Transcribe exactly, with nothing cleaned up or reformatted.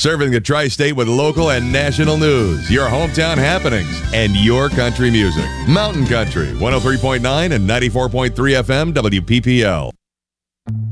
Serving the tri-state with local and national news, your hometown happenings, and your country music. Mountain Country, one oh three point nine and ninety-four point three F M W P P L.